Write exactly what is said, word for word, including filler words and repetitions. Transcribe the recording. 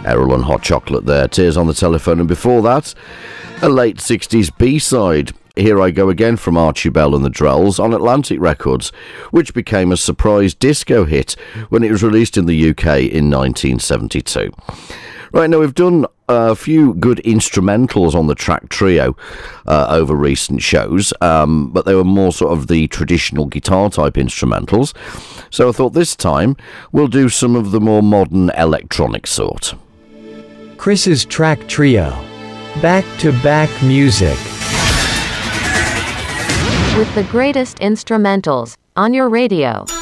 Errol and Hot Chocolate there, Tears on the Telephone, and before that, a late sixties B-side, Here I Go Again from Archie Bell and the Drells on Atlantic Records, which became a surprise disco hit when it was released in the U K in nineteen seventy-two. Right, now we've done a few good instrumentals on the track trio uh, over recent shows, um, but they were more sort of the traditional guitar type instrumentals. So I thought this time we'll do some of the more modern electronic sort. Chris's track trio. Back-to-back music. With the greatest instrumentals on your radio.